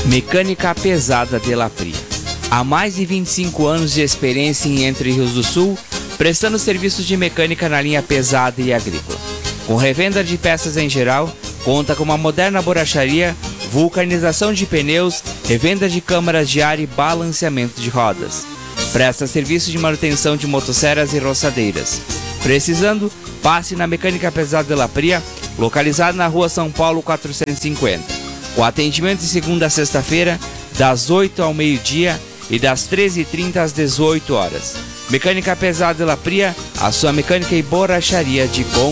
Mecânica Pesada de La Pria. Há mais de 25 anos de experiência em Entre Rios do Sul, prestando serviços de mecânica na linha pesada e agrícola. Com revenda de peças em geral, conta com uma moderna borracharia, vulcanização de pneus, revenda de câmaras de ar e balanceamento de rodas. Presta serviço de manutenção de motosserras e roçadeiras. Precisando, passe na Mecânica Pesada de La Pria, localizada na Rua São Paulo 450. Com atendimento de segunda a sexta-feira, das 8 ao meio-dia e das 13h30 às 18 horas. Mecânica Pesada de La Pria, a sua mecânica e borracharia de